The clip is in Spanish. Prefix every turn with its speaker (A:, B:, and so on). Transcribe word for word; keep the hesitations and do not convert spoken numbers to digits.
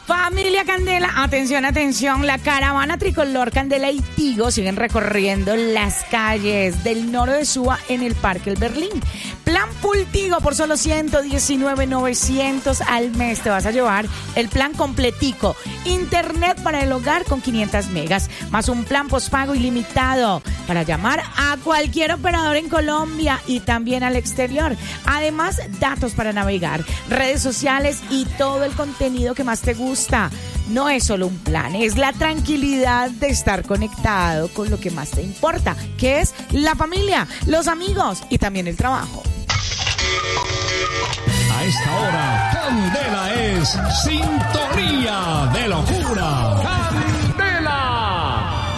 A: Familia Candela, atención, atención, la caravana tricolor Candela y Tigo siguen recorriendo las calles del Noro de Suba en el Parque El Berlín. Plan Full Tigo por solo ciento diecinueve mil novecientos al mes. Te vas a llevar el plan completico. Internet para el hogar con quinientas megas, más un plan postpago ilimitado para llamar a cualquier operador en Colombia y también al exterior. Además, datos para navegar, redes sociales y todo el contenido que más te gusta. No es solo un plan, es la tranquilidad de estar conectado con lo que más te importa, que es la familia, los amigos y también el trabajo.
B: A esta hora, Candela es sintonía de locura. ¡Candela!